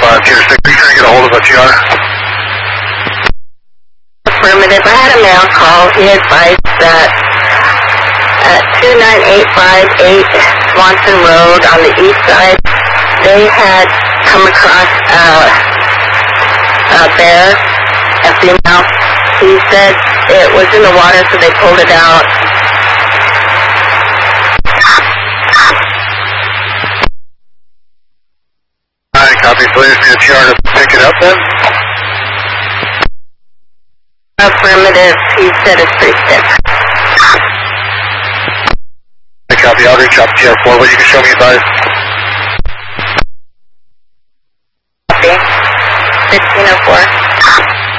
Tier 6, are you trying to get a hold of a TR? Affirmative. I had a male call. He advised that at 29858 Swanson Road on the east side, they had come across a bear, a female. He said it was in the water, so they pulled it out. Alright, copy. Please need a TR to pick it up then? Affirmative. He said it's pretty stiff. Hey, copy. I'll reach out to TR4, but you can show me advice. Copy. 1604.